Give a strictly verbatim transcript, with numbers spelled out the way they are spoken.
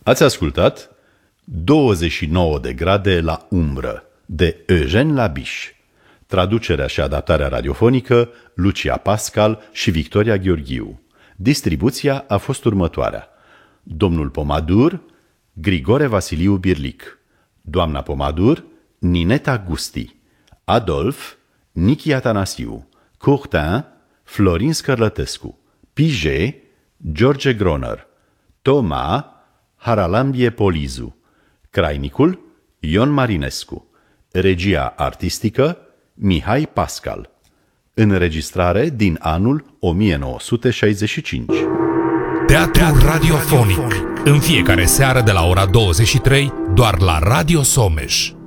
Ați ascultat douăzeci și nouă de grade la umbră de Eugène Labiche. Traducerea și adaptarea radiofonică Lucia Pascal și Victoria Gheorghiu. Distribuția a fost următoarea: Domnul Pomadur, Grigore Vasiliu Birlic; Doamna Pomadur, Nineta Gusti; Adolf, Nichi Atanasiu; Courtin, Florin Scărlătescu; Piget, George Groner; Toma, Haralambie Polizu; Crainicul, Ion Marinescu; Regia artistică, Mihai Pascal. Înregistrare din anul o mie nouă sute șaizeci și cinci. Teatru radiofonic, în fiecare seară de la ora douăzeci și trei, doar la Radio Someș.